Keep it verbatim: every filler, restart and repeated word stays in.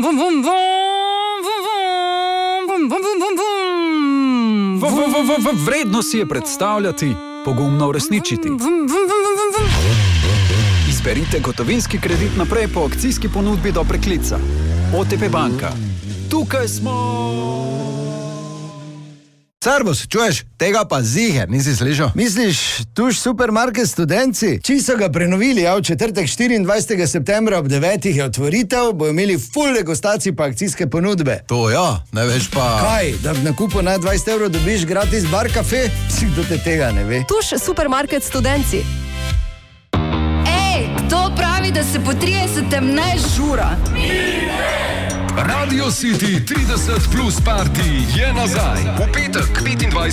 Vredno si je predstavljati, pogumno uresničiti. Izberite gotovinski kredit naprej po akcijski ponudbi do preklica. O T P banka. Tukaj smo! Servus, čuješ? Tega pa ziher, nisi slišal? Misliš, tuš supermarket Studenci? Čisto ga prenovili, ja, v četrtek štiriindvajsetega septembra ob devetih je otvoritev, bojo imeli full degustacij pa akcijske ponudbe. To ja, ne veš pa... Kaj, da v nakupu na dvajset evrov dobiš gratis bar kafe? Psi, kdo te tega ne ve? Tuš supermarket Studenci. Ej, kdo pravi, da se po tridesetem ne žura? Radio City trideset plus party je nazaj. V petek petindvajsetega